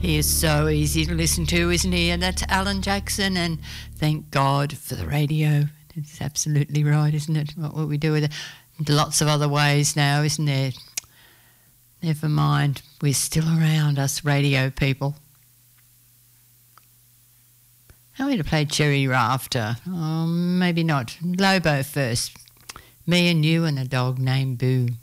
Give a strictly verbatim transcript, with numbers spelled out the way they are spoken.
He is so easy to listen to, isn't he? And that's Alan Jackson, and thank God for the radio. It's absolutely right, isn't it? What will we do with it? Lots of other ways now, isn't there? Never mind, we're still around, us radio people. How are we to play Cherry Rafter? Oh, maybe not. Lobo first. Me and you and a dog named Boo.